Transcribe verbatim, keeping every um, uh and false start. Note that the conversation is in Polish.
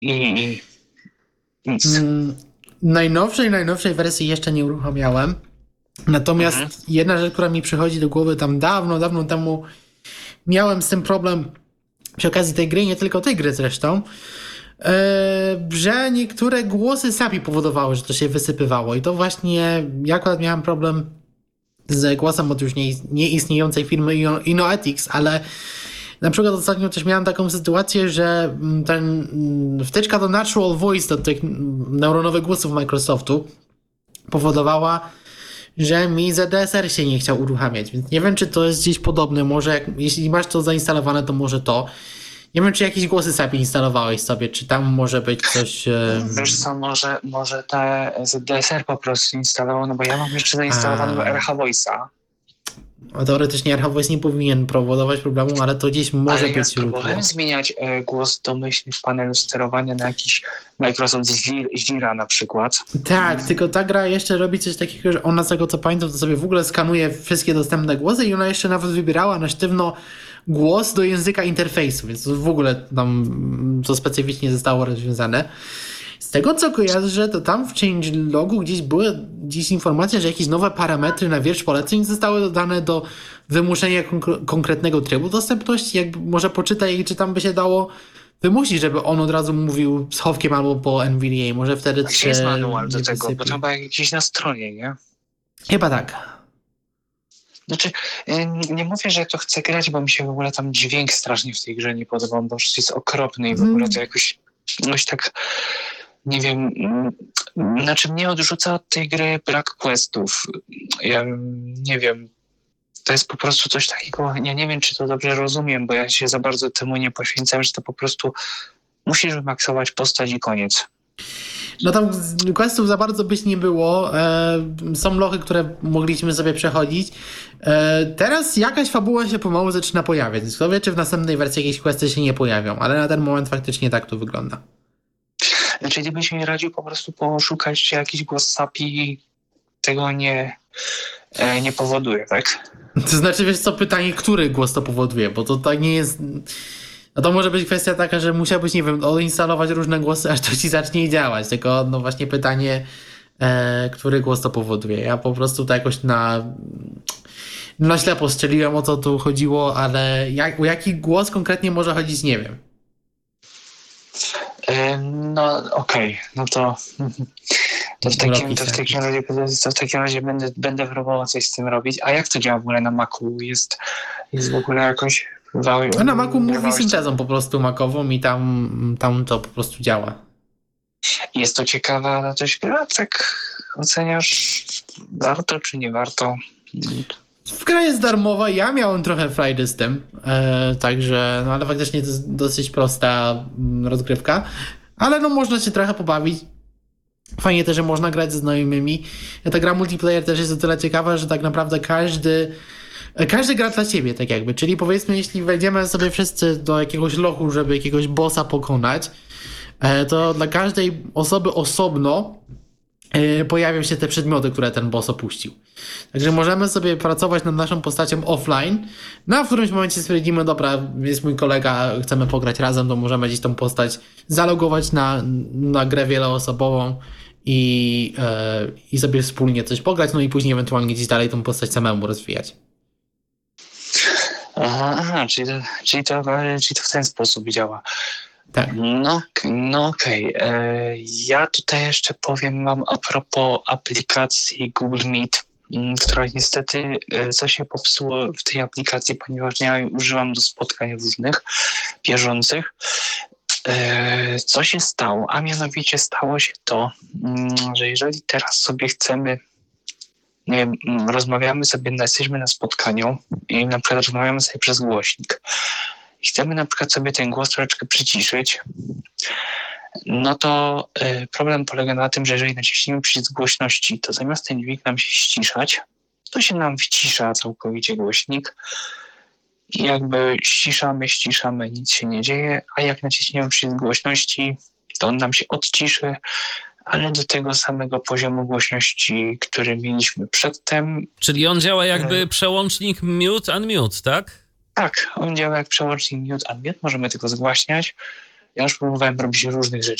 i, i nic. Mm, najnowszej, najnowszej wersji jeszcze nie uruchamiałem. Natomiast mhm. jedna rzecz, która mi przychodzi do głowy tam dawno, dawno temu miałem z tym problem przy okazji tej gry, nie tylko tej gry zresztą, yy, że niektóre głosy sami powodowały, że to się wysypywało i to właśnie ja akurat miałem problem z głosem od już nie, nieistniejącej firmy InnoEthics, ale na przykład ostatnio też miałem taką sytuację, że ten wtyczka do Natural Voice, do tych neuronowych głosów Microsoftu powodowała, że mi Z D S R się nie chciał uruchamiać, więc nie wiem, czy to jest gdzieś podobne, może jak, jeśli masz to zainstalowane, to może to. Nie wiem, czy jakieś głosy S A P instalowałeś sobie, czy tam może być coś... Um... Wiesz co, może, może te Z D S R po prostu instalował, no bo ja mam jeszcze zainstalowanego R H Voice'a. A teoretycznie R H Voice nie powinien powodować problemu, ale to gdzieś może ale być... Ale ja spróbowałem zmieniać e, głos domyślny w panelu sterowania na jakiś Microsoft Jira na przykład. Tak, tylko ta gra jeszcze robi coś takiego, że ona z tego co pamiętam, to sobie w ogóle skanuje wszystkie dostępne głosy i ona jeszcze nawet wybierała na sztywno głos do języka interfejsu, więc to w ogóle tam to specyficznie zostało rozwiązane. Z tego co kojarzę, to tam w changelogu gdzieś były gdzieś informacje, że jakieś nowe parametry na wiersz poleceń zostały dodane do wymuszenia konk- konkretnego trybu dostępności. Jakby może poczytaj, czy tam by się dało wymusić, żeby on od razu mówił schowkiem albo po N V D A. Może wtedy... Gdzie jest manual do tego? Bo to chyba gdzieś na stronie, nie? Chyba tak. Znaczy, nie mówię, że to chcę grać, bo mi się w ogóle tam dźwięk strasznie w tej grze nie podoba, bo jest okropny i w ogóle to jakoś, jakoś tak, nie wiem, znaczy mnie odrzuca od tej gry brak questów. Ja nie wiem, to jest po prostu coś takiego, ja nie wiem, czy to dobrze rozumiem, bo ja się za bardzo temu nie poświęcam, że to po prostu musisz wymaksować postać i koniec. No tam questów za bardzo byś nie było. E, są lochy, które mogliśmy sobie przechodzić. E, teraz jakaś fabuła się pomału zaczyna pojawiać. Kto wie, czy w następnej wersji jakieś questy się nie pojawią, ale na ten moment faktycznie tak to wygląda. Czyli byś mi radził po prostu poszukać, czy jakiś głos S A P I tego nie, e, nie powoduje, tak? To znaczy, wiesz co, pytanie, który głos to powoduje, bo to tak nie jest... No to może być kwestia taka, że musiałbyś, nie wiem, odinstalować różne głosy, aż to ci zacznie działać. Tylko no właśnie pytanie, e, który głos to powoduje. Ja po prostu to jakoś na, na ślepo strzeliłem, o co tu chodziło, ale jak, o jaki głos konkretnie może chodzić, nie wiem. E, no okej, okay. no to, to, w takim, to, w takim razie, to w takim razie będę, będę próbował coś z tym robić. A jak to działa w ogóle na Macu? Jest, jest w ogóle jakoś... A na Macu mówi syntezą po prostu makową i tam, tam to po prostu działa. Jest to ciekawa na coś gra? Tak oceniasz, warto czy nie warto? Gra jest darmowa, ja miałem trochę frajdy z tym, e, także, no ale faktycznie to jest dosyć prosta rozgrywka, ale no można się trochę pobawić. Fajnie też, że można grać ze znajomymi. Ta gra multiplayer też jest o tyle ciekawa, że tak naprawdę każdy Każdy gra dla siebie, tak jakby. Czyli powiedzmy, jeśli wejdziemy sobie wszyscy do jakiegoś lochu, żeby jakiegoś bossa pokonać, to dla każdej osoby osobno pojawią się te przedmioty, które ten boss opuścił. Także możemy sobie pracować nad naszą postacią offline. No a w którymś momencie stwierdzimy, dobra, jest mój kolega, chcemy pograć razem, to możemy gdzieś tą postać zalogować na, na grę wieloosobową i, yy, i sobie wspólnie coś pograć, no i później ewentualnie gdzieś dalej tą postać samemu rozwijać. Aha, czyli to, czyli, to, czyli to w ten sposób działa. Tak. No, no okej. Okay. Ja tutaj jeszcze powiem wam a propos aplikacji Google Meet, która niestety coś się popsuło w tej aplikacji, ponieważ ja jej używam do spotkań różnych, bieżących. Co się stało? A mianowicie stało się to, że jeżeli teraz sobie chcemy, nie wiem, rozmawiamy sobie, jesteśmy na spotkaniu i na przykład rozmawiamy sobie przez głośnik i chcemy na przykład sobie ten głos troszeczkę przyciszyć, no to y, problem polega na tym, że jeżeli naciśniemy przycisk głośności, to zamiast ten dźwięk nam się ściszać, to się nam wcisza całkowicie głośnik i jakby ściszamy, ściszamy, nic się nie dzieje, a jak naciśniemy przycisk głośności, to on nam się odciszy, ale do tego samego poziomu głośności, który mieliśmy przedtem. Czyli on działa jakby przełącznik mute, unmute, tak? Tak, on działa jak przełącznik mute, unmute, możemy tylko zgłaśniać Ja już próbowałem robić różnych rzeczy.